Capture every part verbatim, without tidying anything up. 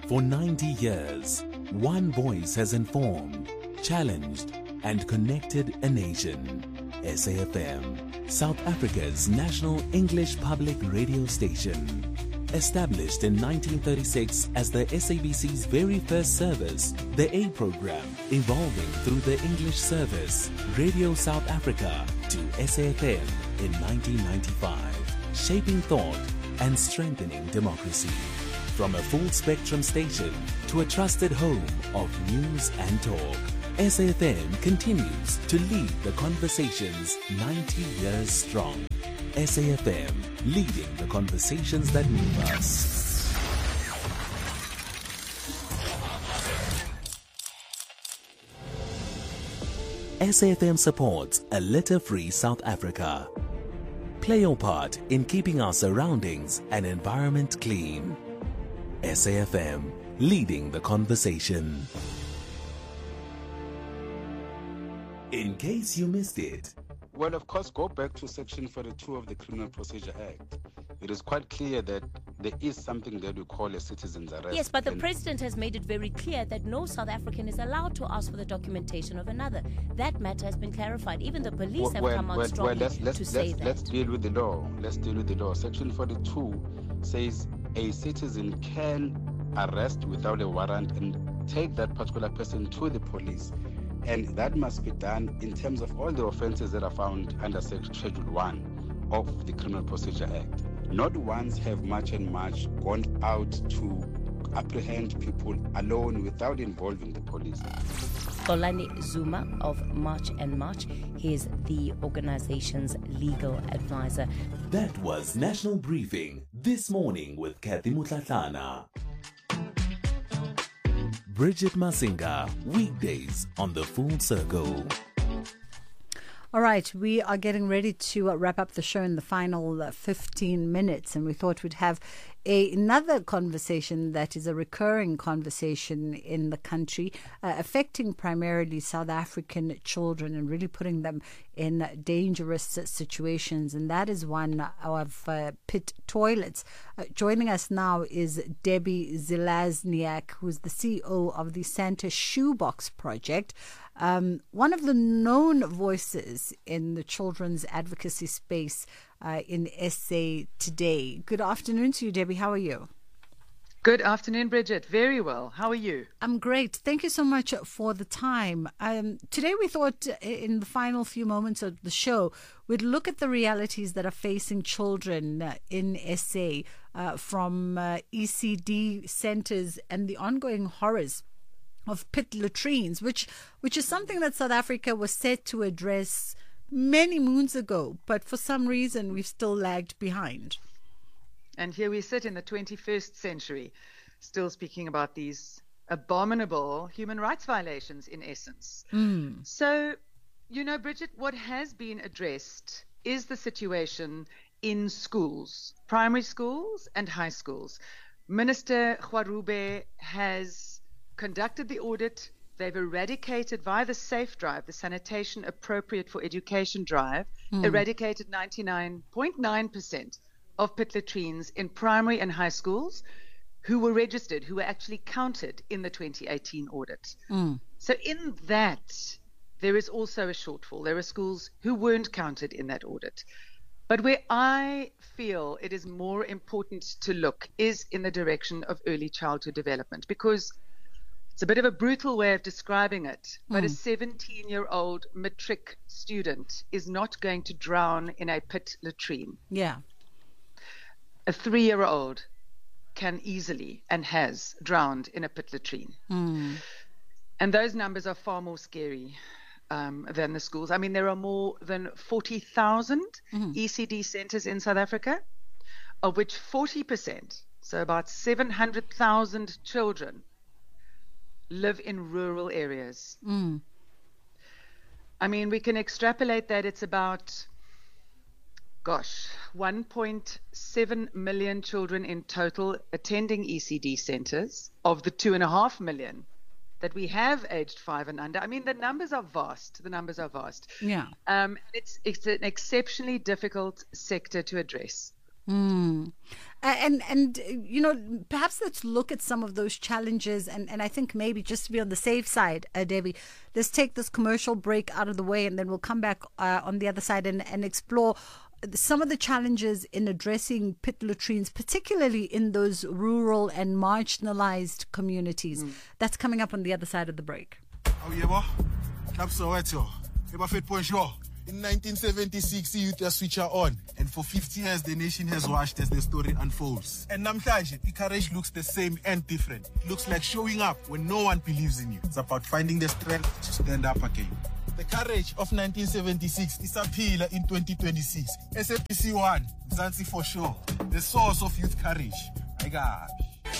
For ninety years, one voice has informed, challenged, and connected a nation. S A F M, South Africa's national English public radio station. Established in nineteen thirty-six as the S A B C's very first service, the A program evolving through the English service, Radio South Africa, to S A F M in nineteen ninety-five, shaping thought and strengthening democracy. From a full-spectrum station to a trusted home of news and talk, S A F M continues to lead the conversations ninety years strong. S A F M, leading the conversations that move us. S A F M supports a litter-free South Africa. Play your part in keeping our surroundings and environment clean. S A F M, leading the conversation. In case you missed it. Well, of course, go back to Section forty-two of the Criminal Procedure Act. It is quite clear that there is something that we call a citizen's arrest. Yes, but the president has made it very clear that no South African is allowed to ask for the documentation of another. That matter has been clarified. Even the police well, have well, come out well, strongly well, let's, let's, to let's, say that. Let's deal with the law. Let's deal with the law. Section forty-two says a citizen can arrest without a warrant and take that particular person to the police. And that must be done in terms of all the offences that are found under Schedule one of the Criminal Procedure Act. Not once have March and March gone out to apprehend people alone without involving the police. Xolani Zuma of March and March, he is the organization's legal advisor. That was National Briefing this morning with Kathy Mutlatlana. Bridget Masinga, weekdays on The Full Circle. All right, we are getting ready to uh, wrap up the show in the final uh, fifteen minutes, and we thought we'd have a, another conversation that is a recurring conversation in the country, uh, affecting primarily South African children and really putting them in dangerous situations, and that is one of uh, pit toilets. Uh, joining us now is Debbie Zelazniak, who's the C E O of the Santa Shoebox Project. Um, one of the known voices in the children's advocacy space uh, in S A today. Good afternoon to you, Debbie. How are you? Good afternoon, Bridget. Very well. How are you? I'm great. Thank you so much for the time. Um, today we thought in the final few moments of the show, we'd look at the realities that are facing children uh, in S A uh, from uh, E C D centers and the ongoing horrors of pit latrines, which which is something that South Africa was set to address many moons ago, but for some reason we've still lagged behind. And here we sit in the twenty-first century, still speaking about these abominable human rights violations in essence. Mm. So, you know, Bridget, what has been addressed is the situation in schools, primary schools and high schools. Minister Khwarube has conducted the audit. They've eradicated via the SAFE drive, the Sanitation Appropriate for Education drive, mm. eradicated ninety-nine point nine percent of pit latrines in primary and high schools who were registered, who were actually counted in the twenty eighteen audit. Mm. So in that, there is also a shortfall. There are schools who weren't counted in that audit. But where I feel it is more important to look is in the direction of early childhood development, because it's a bit of a brutal way of describing it, but mm. a seventeen-year-old matric student is not going to drown in a pit latrine. Yeah. A three-year-old can easily and has drowned in a pit latrine. Mm. And those numbers are far more scary um, than the schools. I mean, there are more than forty thousand mm. E C D centers in South Africa, of which forty percent, so about seven hundred thousand children, live in rural areas. Mm. I mean, we can extrapolate that it's about, gosh, one point seven million children in total attending E C D centers of the two and a half million that we have aged five and under. I mean, the numbers are vast. The numbers are vast. Yeah. Um, it's it's an exceptionally difficult sector to address. Mm. And, and you know, perhaps let's look at some of those challenges. And, and I think maybe just to be on the safe side, uh, Debbie, let's take this commercial break out of the way, and then we'll come back uh, on the other side and, and explore some of the challenges in addressing pit latrines, particularly in those rural and marginalized communities. Mm. That's coming up on the other side of the break. Oh, yeah, in nineteen seventy-six, the youth switch are on, and for fifty years the nation has watched as the story unfolds. And namhlanje, courage looks the same and different. It looks like showing up when no one believes in you. It's about finding the strength to stand up again. The courage of nineteen seventy-six is a pillar in twenty twenty-six. S A P C one, Mzansi for sure, the source of youth courage. My God.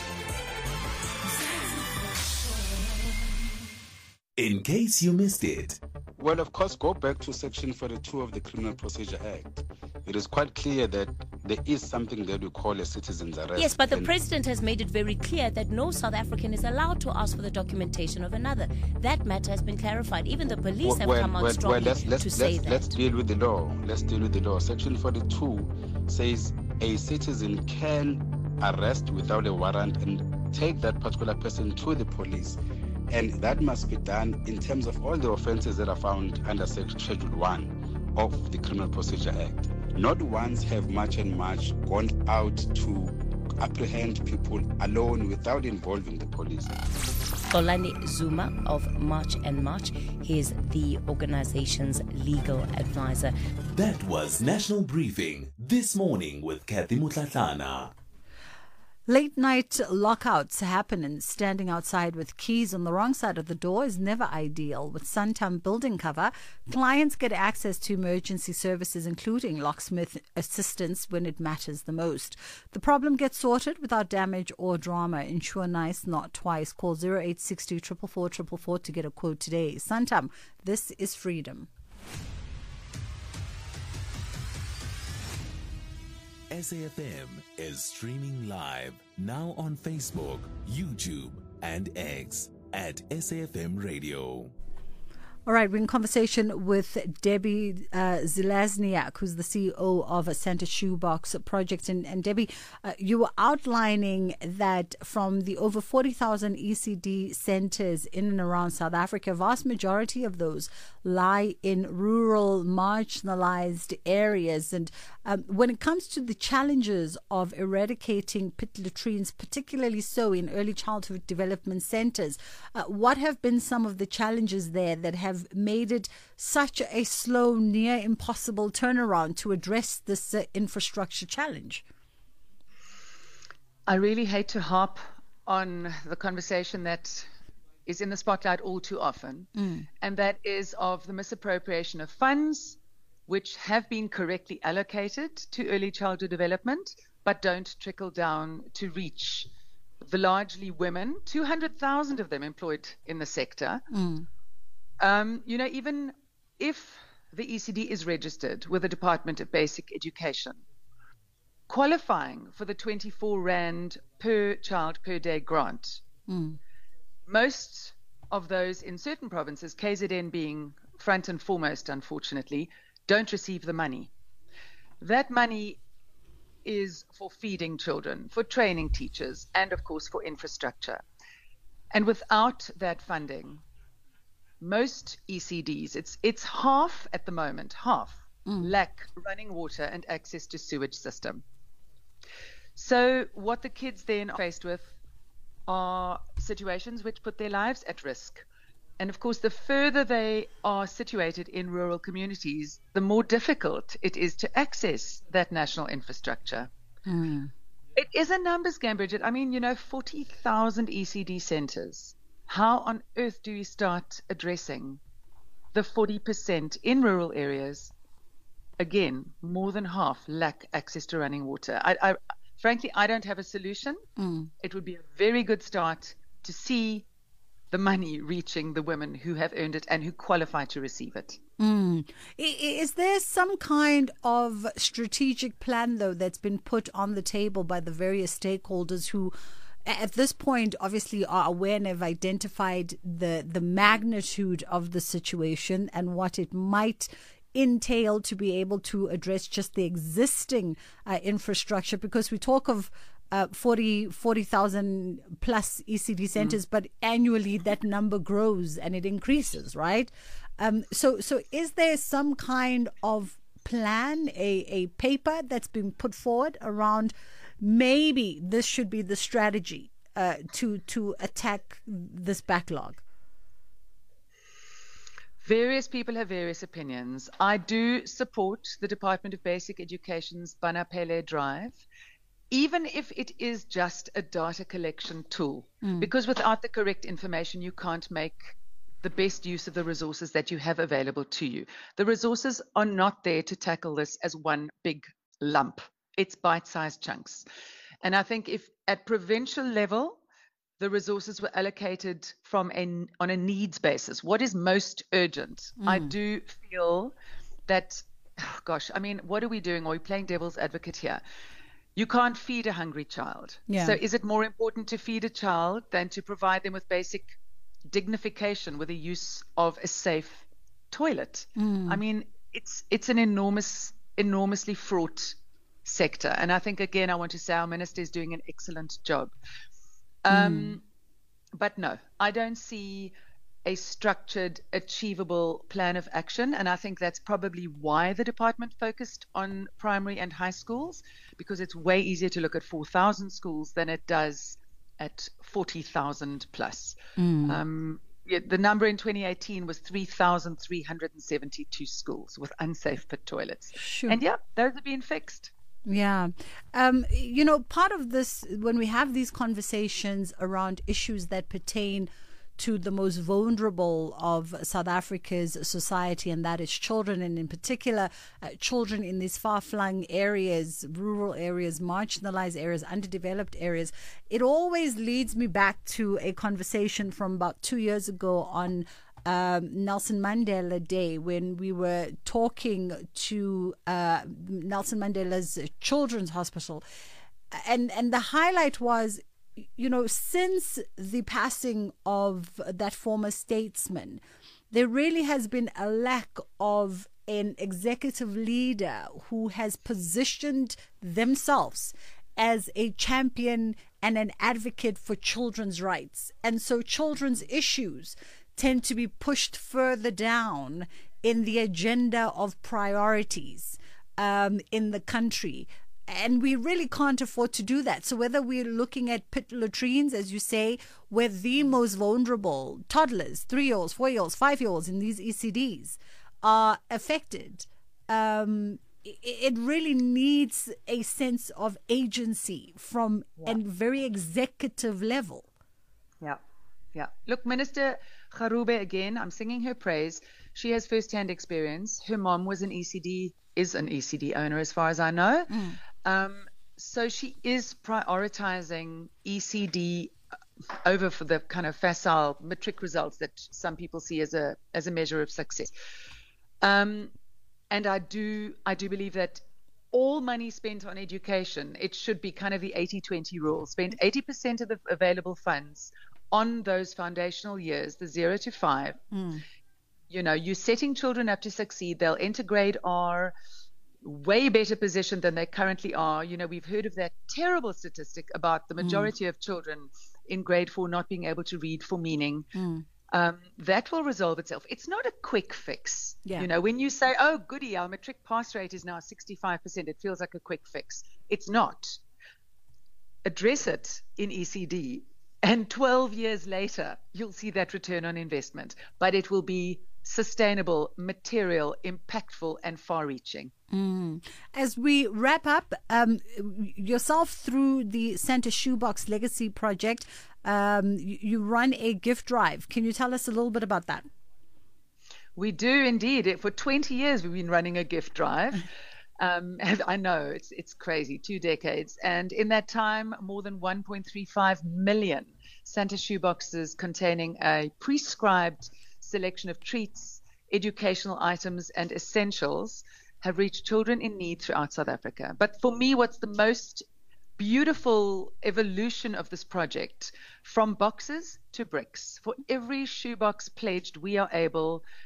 In case you missed it. Well, of course, go back to Section forty-two of the Criminal Procedure Act. It is quite clear that there is something that we call a citizen's arrest. Yes, but the president has made it very clear that no South African is allowed to ask for the documentation of another. That matter has been clarified. Even the police well, have well, come out well, strongly well, let's, let's, to let's, say that. Let's deal with the law. Let's deal with the law. Section forty-two says a citizen can arrest without a warrant and take that particular person to the police. And that must be done in terms of all the offences that are found under Schedule one of the Criminal Procedure Act. Not once have March and March gone out to apprehend people alone without involving the police. Xolani Zuma of March and March, he is the organization's legal advisor. That was National Briefing This Morning with Kathy Mutlatlana. Late night lockouts happen, and standing outside with keys on the wrong side of the door is never ideal. With Santam building cover, clients get access to emergency services, including locksmith assistance when it matters the most. The problem gets sorted without damage or drama. Ensure nice, not twice. Call zero eight six two, four four four four four to get a quote today. Santam, this is freedom. S A F M is streaming live now on Facebook, YouTube, and X at S A F M Radio. All right, we're in conversation with Debbie uh, Zelazniak, who's the C E O of a Santa Shoebox Project. And, and Debbie, uh, you were outlining that from the over forty thousand E C D centers in and around South Africa, a vast majority of those lie in rural, marginalized areas. And um, when it comes to the challenges of eradicating pit latrines, particularly so in early childhood development centers, uh, what have been some of the challenges there that have made it such a slow, near impossible turnaround to address this uh, infrastructure challenge? I really hate to harp on the conversation that is in the spotlight all too often, mm. and that is of the misappropriation of funds which have been correctly allocated to early childhood development but don't trickle down to reach the largely women, two hundred thousand of them employed in the sector. Mm. Um, you know, even if the E C D is registered with the Department of Basic Education, qualifying for the twenty-four rand per child per day grant, mm. most of those in certain provinces, K Z N being front and foremost, unfortunately, don't receive the money. That money is for feeding children, for training teachers, and of course for infrastructure. And without that funding, most E C Ds, it's it's half at the moment, half mm. lack running water and access to sewage system. So what the kids then are faced with are situations which put their lives at risk. And of course, the further they are situated in rural communities, the more difficult it is to access that national infrastructure. Mm. It is a numbers game, Bridget. I mean, you know, forty thousand E C D centers. How on earth do you start addressing the forty percent in rural areas? Again, more than half lack access to running water. I, I, frankly, I don't have a solution. Mm. It would be a very good start to see the money reaching the women who have earned it and who qualify to receive it. Mm. Is there some kind of strategic plan, though, that's been put on the table by the various stakeholders who at this point obviously are aware and have identified the the magnitude of the situation and what it might entail to be able to address just the existing uh, infrastructure? Because we talk of uh, forty thousand plus E C D centers, mm. but annually that number grows and it increases, right? Um, so, so is there some kind of plan, a, a paper that's been put forward around maybe this should be the strategy uh, to to attack this backlog? Various people have various opinions. I do support the Department of Basic Education's Bana Pele drive, even if it is just a data collection tool, mm. because without the correct information, you can't make the best use of the resources that you have available to you. The resources are not there to tackle this as one big lump. It's bite-sized chunks. And I think if at provincial level, the resources were allocated from a, on a needs basis, what is most urgent? Mm. I do feel that, oh gosh, I mean, what are we doing? Are we playing devil's advocate here? You can't feed a hungry child. Yeah. So is it more important to feed a child than to provide them with basic dignification with the use of a safe toilet? Mm. I mean, it's it's an enormous, enormously fraught sector. And I think, again, I want to say our minister is doing an excellent job. Um, mm. But no, I don't see a structured, achievable plan of action. And I think that's probably why the department focused on primary and high schools, because it's way easier to look at four thousand schools than it does at forty thousand plus. Mm. Um, yeah, the number in twenty eighteen was three thousand three hundred seventy-two schools with unsafe pit toilets. Sure. And yeah, those are being fixed. Yeah. Um, you know, part of this, when we have these conversations around issues that pertain to the most vulnerable of South Africa's society, and that is children, and in particular, uh, children in these far-flung areas, rural areas, marginalized areas, underdeveloped areas, it always leads me back to a conversation from about two years ago on Um, Nelson Mandela Day, when we were talking to uh, Nelson Mandela's Children's Hospital. And, and the highlight was, you know, since the passing of that former statesman, there really has been a lack of an executive leader who has positioned themselves as a champion and an advocate for children's rights. And so children's issues tend to be pushed further down in the agenda of priorities um, in the country. And we really can't afford to do that. So whether we're looking at pit latrines, as you say, where the most vulnerable toddlers, three-year-olds, four-year-olds, five-year-olds in these E C Ds are affected, um, it really needs a sense of agency from yeah. a very executive level. Yeah, yeah. Look, Minister Garoube, again, I'm singing her praise. She has first-hand experience. Her mom was an E C D, is an E C D owner as far as I know. Mm. Um, so she is prioritizing E C D over for the kind of facile matric results that some people see as a as a measure of success. Um, and I do I do believe that all money spent on education, it should be kind of the eighty twenty rule. Spend eighty percent of the available funds on those foundational years, the zero to five. Mm. You know, you're setting children up to succeed. They'll enter grade R, way better positioned than they currently are. You know, we've heard of that terrible statistic about the majority mm. of children in grade four not being able to read for meaning. Mm. Um, that will resolve itself. It's not a quick fix. Yeah. You know, when you say, oh, goody, our matric pass rate is now sixty-five percent, it feels like a quick fix. It's not. Address it in E C D, and twelve years later, you'll see that return on investment. But it will be sustainable, material, impactful, and far-reaching. Mm. As we wrap up, um, yourself through the Santa Shoebox Legacy Project, um, you, you run a gift drive. Can you tell us a little bit about that? We do indeed. For twenty years, we've been running a gift drive. Um, I know, it's it's crazy, two decades. And in that time, more than one point three five million Santa Shoeboxes containing a prescribed selection of treats, educational items, and essentials have reached children in need throughout South Africa. But for me, what's the most beautiful evolution of this project, from boxes to bricks. For every shoebox pledged, we are able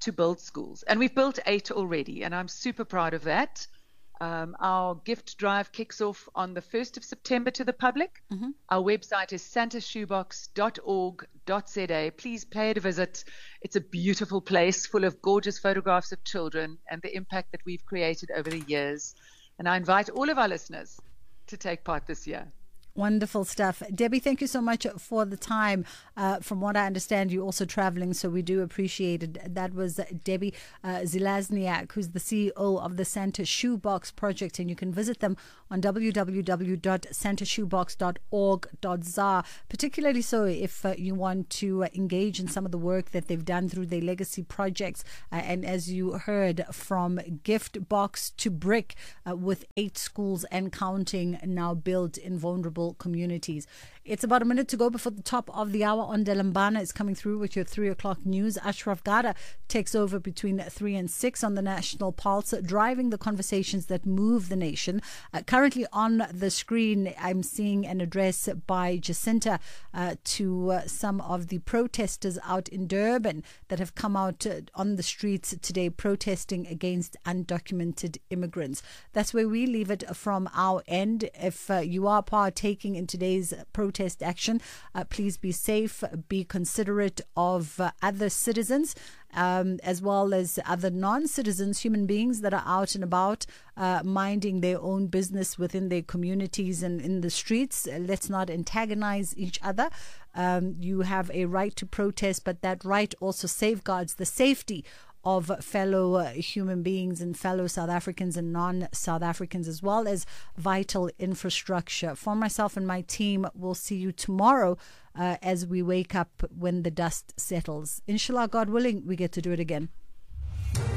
to build schools. And we've built eight already, and I'm super proud of that. Um, our gift drive kicks off on the first of September to the public. Mm-hmm. Our website is santa shoebox dot org dot z a. Please pay it a visit. It's a beautiful place full of gorgeous photographs of children and the impact that we've created over the years. And I invite all of our listeners to take part this year. Wonderful stuff. Debbie, thank you so much for the time. Uh, from what I understand, you're also traveling, so we do appreciate it. That was Debbie uh, Zelazniak, who's the C E O of the Santa Shoebox Project, and you can visit them on w w w dot santa shoebox dot org dot za, particularly so if uh, you want to uh, engage in some of the work that they've done through their legacy projects. Uh, and as you heard, from gift box to brick, uh, with eight schools and counting now built in vulnerable communities. It's about a minute to go before the top of the hour. On Delambana is coming through with your three o'clock news. Ashraf Gada takes over between three and six on the National Pulse, driving the conversations that move the nation. Uh, currently on the screen, I'm seeing an address by Jacinta uh, to uh, some of the protesters out in Durban that have come out uh, on the streets today protesting against undocumented immigrants. That's where we leave it from our end. If uh, you are partaking in today's protest action, uh, please be safe, be considerate of uh, other citizens, um, as well as other non-citizens, human beings that are out and about, uh, minding their own business within their communities and in the streets. Uh, let's not antagonize each other. Um, you have a right to protest, but that right also safeguards the safety of fellow uh, human beings and fellow South Africans and non-South Africans, as well as vital infrastructure. For myself and my team, we'll see you tomorrow uh, as we wake up when the dust settles. Inshallah, God willing, we get to do it again.